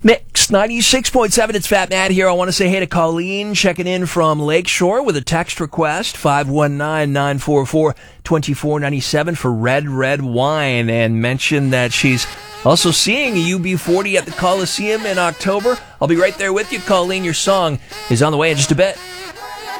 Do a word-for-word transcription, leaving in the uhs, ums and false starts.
Mix ninety-six point seven, it's Fat Matt here. I want to say hey to Colleen, checking in from Lakeshore with a text request, five one nine, nine four four, two four nine seven for Red Red Wine, and mention that she's also seeing U B forty at the Coliseum in October. I'll be right there with you, Colleen. Your song is on the way in just a bit.